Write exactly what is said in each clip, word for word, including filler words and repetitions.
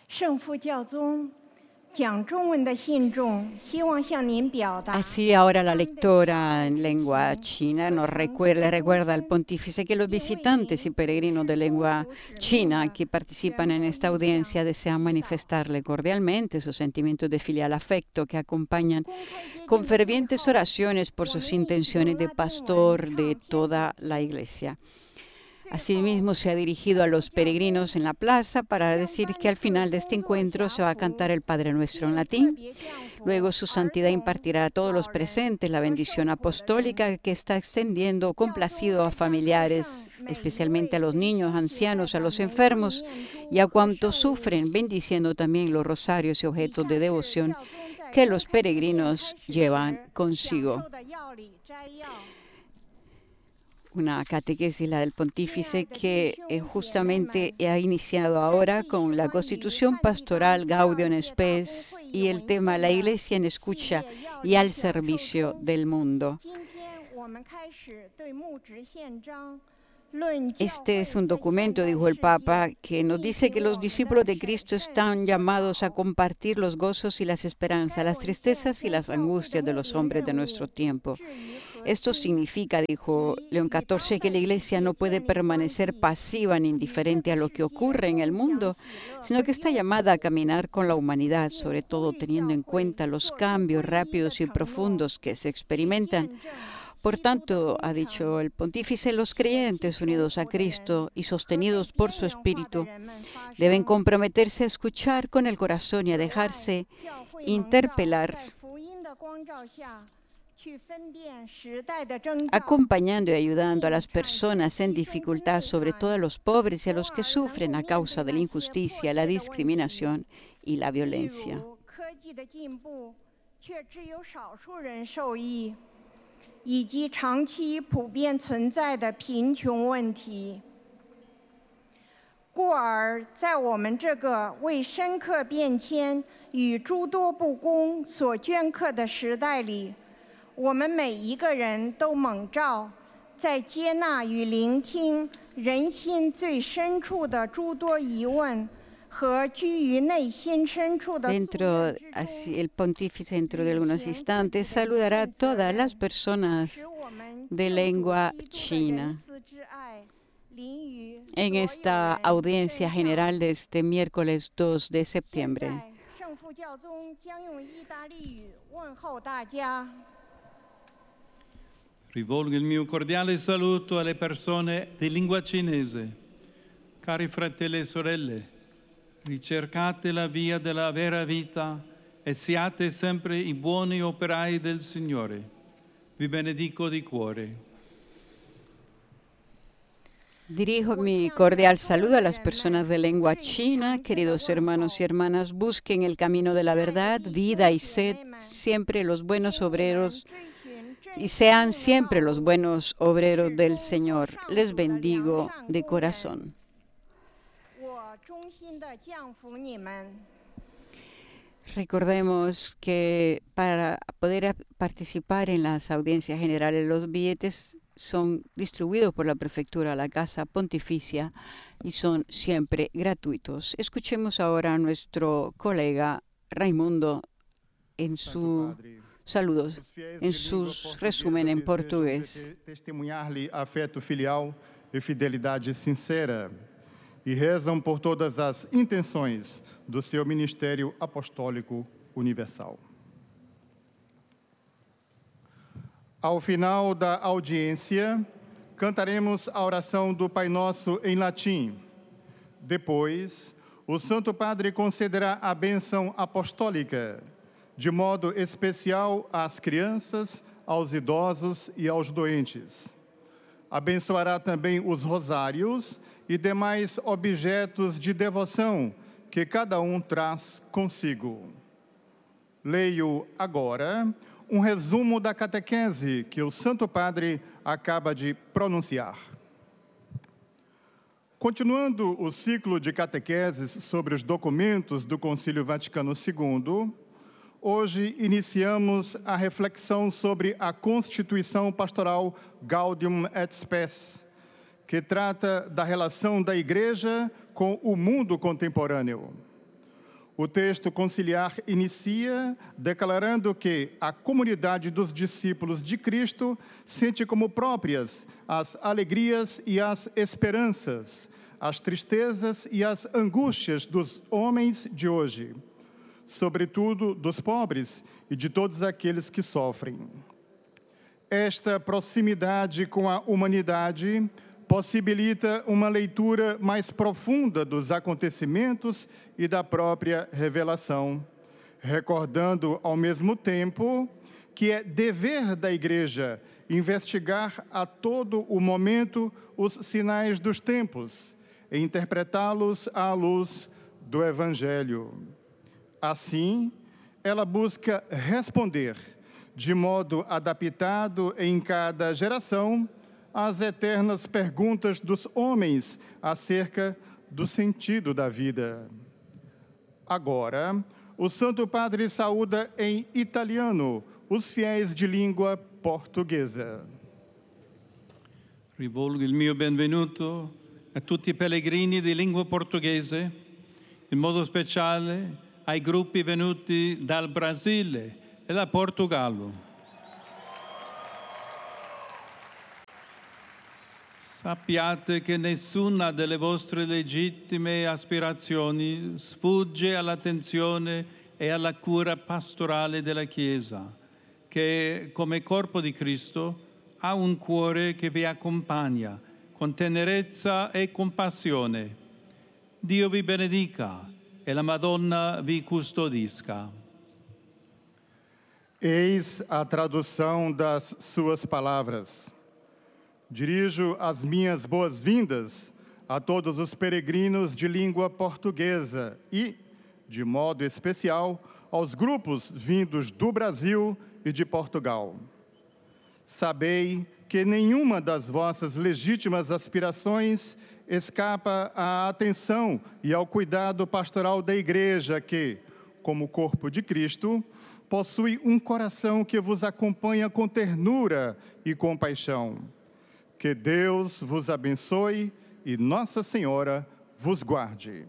Así ahora la lectora en lengua china nos recuerda, le recuerda al pontífice que los visitantes y peregrinos de lengua china que participan en esta audiencia desean manifestarle cordialmente sus sentimientos de filial afecto que acompañan con fervientes oraciones por sus intenciones de pastor de toda la Iglesia. Asimismo, se ha dirigido a los peregrinos en la plaza para decir que al final de este encuentro se va a cantar el Padre Nuestro en latín. Luego, su santidad impartirá a todos los presentes la bendición apostólica que está extendiendo complacido a familiares, especialmente a los niños, ancianos, a los enfermos y a cuantos sufren, bendiciendo también los rosarios y objetos de devoción que los peregrinos llevan consigo. Una catequesis, la del pontífice, que eh, justamente ha iniciado ahora con la Constitución Pastoral Gaudium Spes y el tema La Iglesia en escucha y al servicio del mundo. Este es un documento, dijo el Papa, que nos dice que los discípulos de Cristo están llamados a compartir los gozos y las esperanzas, las tristezas y las angustias de los hombres de nuestro tiempo. Esto significa, dijo León catorce, que la Iglesia no puede permanecer pasiva ni indiferente a lo que ocurre en el mundo, sino que está llamada a caminar con la humanidad, sobre todo teniendo en cuenta los cambios rápidos y profundos que se experimentan. Por tanto, ha dicho el pontífice, los creyentes unidos a Cristo y sostenidos por su Espíritu deben comprometerse a escuchar con el corazón y a dejarse interpelar, acompañando y ayudando a las personas en dificultad, sobre todo a los pobres y a los que sufren a causa de la injusticia, la discriminación y la violencia. 以及长期普遍存在的贫穷问题。故而，在我们这个为深刻变迁与诸多不公所镌刻的时代里，我们每一个人都蒙召，在接纳与聆听人心最深处的诸多疑问。 Dentro, así, el pontífice dentro de algunos instantes saludará a todas las personas de lengua china en esta audiencia general de este miércoles dos de septiembre. Rivolgo il mio cordiale saluto alle persone di lingua cinese. Cari fratelli e sorelle, ricercate la via della vera vita e siate sempre i buoni operai del Signore. Vi benedico di cuore. Dirijo mi cordial saludo a las personas de lengua china. Queridos hermanos y hermanas, busquen el camino de la verdad, vida y sed, siempre los buenos obreros, y sean siempre los buenos obreros del Señor. Les bendigo de corazón. Recordemos que para poder participar en las audiencias generales, los billetes son distribuidos por la prefectura a la Casa Pontificia y son siempre gratuitos. Escuchemos ahora a nuestro colega Raimundo en sus saludos, en sus resumen en portugués. Testemunhar-lhe afeto filial e fidelidade sincera, e rezam por todas as intenções do seu ministério apostólico universal. Ao final da audiência, cantaremos a oração do Pai Nosso em latim. Depois, o Santo Padre concederá a bênção apostólica, de modo especial às crianças, aos idosos e aos doentes. Abençoará também os rosários e demais objetos de devoção que cada um traz consigo. Leio agora um resumo da catequese que o Santo Padre acaba de pronunciar. Continuando o ciclo de catequeses sobre os documentos do Concílio Vaticano segundo, hoje iniciamos a reflexão sobre a Constituição Pastoral Gaudium et Spes, que trata da relação da Igreja com o mundo contemporâneo. O texto conciliar inicia declarando que a comunidade dos discípulos de Cristo sente como próprias as alegrias e as esperanças, as tristezas e as angústias dos homens de hoje, sobretudo dos pobres e de todos aqueles que sofrem. Esta proximidade com a humanidade possibilita uma leitura mais profunda dos acontecimentos e da própria revelação, recordando ao mesmo tempo que é dever da Igreja investigar a todo o momento os sinais dos tempos e interpretá-los à luz do Evangelho. Assim, ela busca responder de modo adaptado em cada geração as eternas perguntas dos homens acerca do sentido da vida. Agora, o Santo Padre saúda em italiano os fiéis de língua portuguesa. Rivolgo il mio benvenuto a tutti i pellegrini di lingua portoghese, in modo speciale ai gruppi venuti dal Brasile e da Portogallo. Sappiate che nessuna delle vostre legittime aspirazioni sfugge all'attenzione e alla cura pastorale della Chiesa, che come corpo di Cristo ha un cuore che vi accompagna con tenerezza e compassione. Dio vi benedica e la Madonna vi custodisca. Eis a tradução das suas palavras. Dirijo as minhas boas-vindas a todos os peregrinos de língua portuguesa e, de modo especial, aos grupos vindos do Brasil e de Portugal. Sabei que nenhuma das vossas legítimas aspirações escapa à atenção e ao cuidado pastoral da Igreja que, como corpo de Cristo, possui um coração que vos acompanha com ternura e compaixão. Que Deus vos abençoe e Nossa Senhora vos guarde.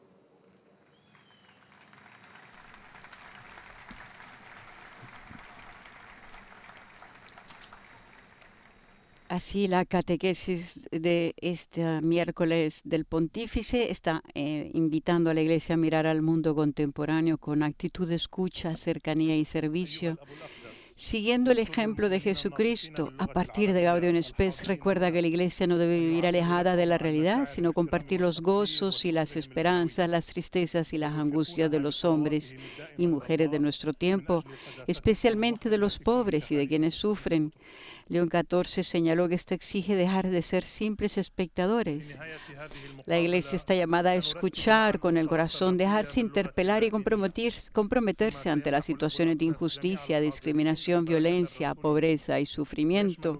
Así, la catequesis de este miércoles del Pontífice está eh, invitando a la Iglesia a mirar al mundo contemporáneo con actitud de escucha, cercanía y servicio. Siguiendo el ejemplo de Jesucristo, a partir de Gaudium Spes, recuerda que la Iglesia no debe vivir alejada de la realidad, sino compartir los gozos y las esperanzas, las tristezas y las angustias de los hombres y mujeres de nuestro tiempo, especialmente de los pobres y de quienes sufren. León catorce señaló que esto exige dejar de ser simples espectadores. La Iglesia está llamada a escuchar con el corazón, dejarse interpelar y comprometerse ante las situaciones de injusticia, discriminación, violencia, pobreza y sufrimiento.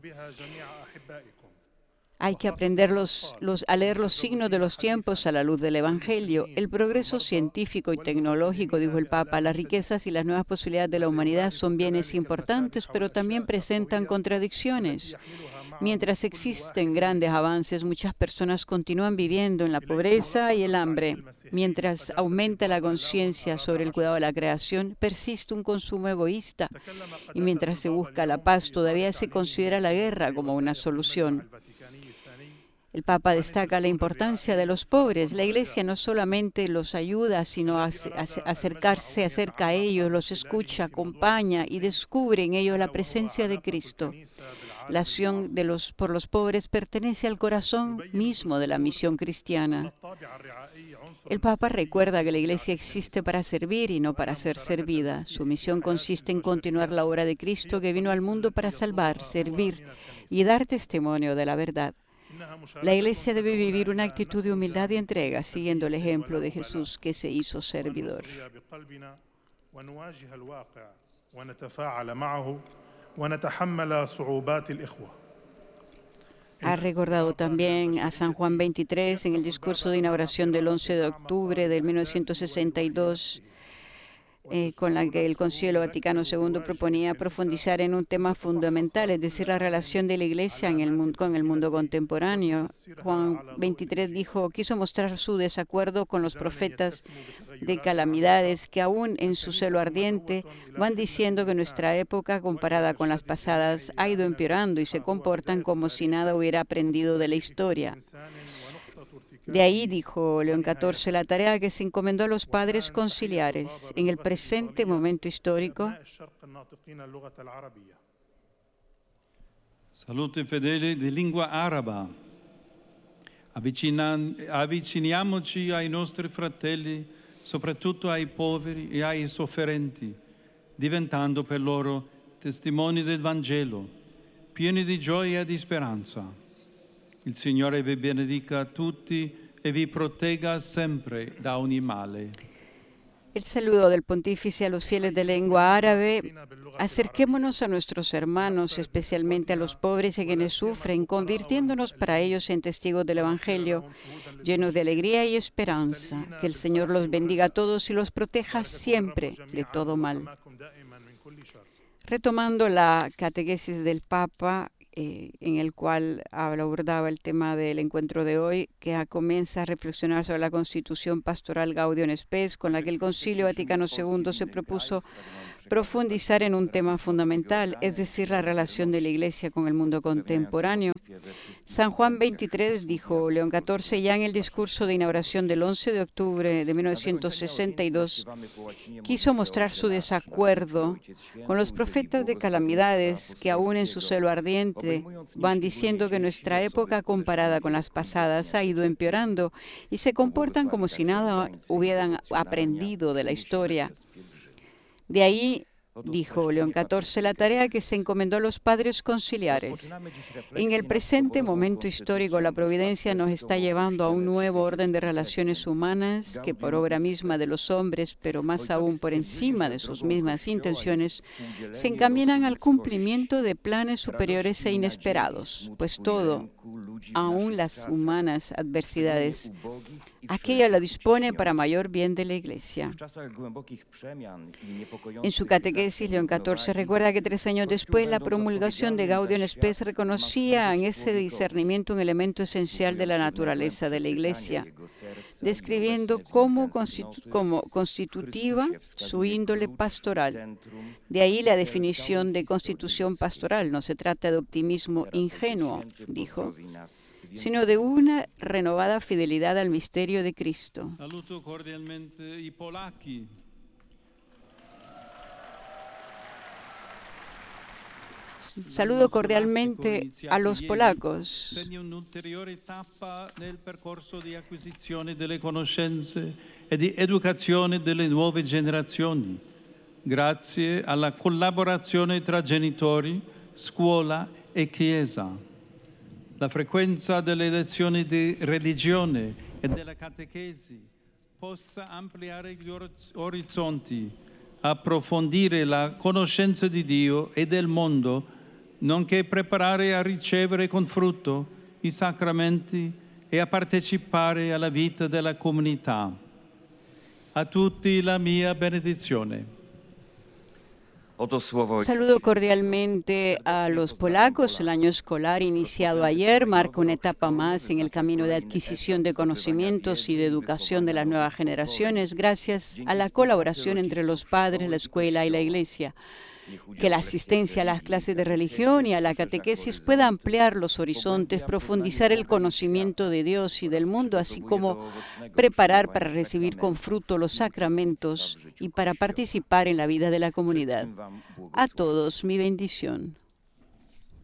Hay que aprender los, los, a leer los signos de los tiempos a la luz del Evangelio. El progreso científico y tecnológico, dijo el Papa, las riquezas y las nuevas posibilidades de la humanidad son bienes importantes, pero también presentan contradicciones. Mientras existen grandes avances, muchas personas continúan viviendo en la pobreza y el hambre. Mientras aumenta la conciencia sobre el cuidado de la creación, persiste un consumo egoísta. Y mientras se busca la paz, todavía se considera la guerra como una solución. El Papa destaca la importancia de los pobres. La Iglesia no solamente los ayuda, sino a acercarse, acerca a ellos, los escucha, acompaña y descubre en ellos la presencia de Cristo. La acción de los, por los pobres pertenece al corazón mismo de la misión cristiana. El Papa recuerda que la Iglesia existe para servir y no para ser servida. Su misión consiste en continuar la obra de Cristo que vino al mundo para salvar, servir y dar testimonio de la verdad. La Iglesia debe vivir una actitud de humildad y entrega, siguiendo el ejemplo de Jesús, que se hizo servidor. Ha recordado también a San Juan veintitrés en el discurso de inauguración del once de octubre de mil novecientos sesenta y dos. eh, con la que el Concilio Vaticano segundo proponía profundizar en un tema fundamental, es decir, la relación de la Iglesia en el mundo, con el mundo contemporáneo. Juan veintitrés dijo, quiso mostrar su desacuerdo con los profetas de calamidades que aún en su celo ardiente van diciendo que nuestra época comparada con las pasadas ha ido empeorando y se comportan como si nada hubiera aprendido de la historia. De ahí, dijo León catorce, la tarea que se encomendó a los padres conciliares en el presente momento histórico. Salute fedeli di lingua araba. Avvicinan- avviciniamoci ai nostri fratelli, soprattutto ai poveri e ai sofferenti, diventando per loro testimoni del Vangelo, pieni di gioia e di speranza. Il Signore vi benedica a tutti e vi protegga sempre da ogni male. El saludo del pontífice a los fieles de lengua árabe. Acerquémonos a nuestros hermanos, especialmente a los pobres y a quienes sufren, convirtiéndonos para ellos en testigos del Evangelio, llenos de alegría y esperanza. Que el Señor los bendiga a todos y los proteja siempre de todo mal. Retomando la catequesis del Papa, Eh, en el cual abordaba el tema del encuentro de hoy, que comienza a reflexionar sobre la Constitución Pastoral Gaudium Spes, con la que el Concilio Vaticano segundo se propuso profundizar en un tema fundamental, es decir, la relación de la Iglesia con el mundo contemporáneo. San Juan veintitrés, dijo León catorce, ya en el discurso de inauguración del once de octubre de mil novecientos sesenta y dos, quiso mostrar su desacuerdo con los profetas de calamidades que aún en su celo ardiente van diciendo que nuestra época comparada con las pasadas ha ido empeorando y se comportan como si nada hubieran aprendido de la historia. De ahí, dijo León catorce, la tarea que se encomendó a los padres conciliares. En el presente momento histórico, la providencia nos está llevando a un nuevo orden de relaciones humanas que por obra misma de los hombres, pero más aún por encima de sus mismas intenciones, se encaminan al cumplimiento de planes superiores e inesperados, pues todo, aún las humanas adversidades, aquella la dispone para mayor bien de la Iglesia. En su catequesis, León catorce recuerda que tres años después, la promulgación de Gaudium Spes reconocía en ese discernimiento un elemento esencial de la naturaleza de la Iglesia, describiendo como, constitu como constitutiva su índole pastoral. De ahí la definición de constitución pastoral. No se trata de optimismo ingenuo, dijo, sino de una renovada fidelidad al misterio de Cristo. Saluto cordialmente i polacchi. Saludo cordialmente a los polacos. Segna un'ulteriore tappa nel percorso di acquisizione delle conoscenze e di educazione delle nuove generazioni, grazie alla collaborazione tra genitori, scuola e Chiesa. La frequenza delle lezioni di religione e della catechesi possa ampliare gli orizzonti, approfondire la conoscenza di Dio e del mondo, nonché preparare a ricevere con frutto i sacramenti e a partecipare alla vita della comunità. A tutti la mia benedizione. Saludo cordialmente a los polacos. El año escolar iniciado ayer marca una etapa más en el camino de adquisición de conocimientos y de educación de las nuevas generaciones, gracias a la colaboración entre los padres, la escuela y la Iglesia. Que la asistencia a las clases de religión y a la catequesis pueda ampliar los horizontes, profundizar el conocimiento de Dios y del mundo, así como preparar para recibir con fruto los sacramentos y para participar en la vida de la comunidad. A todos mi bendición.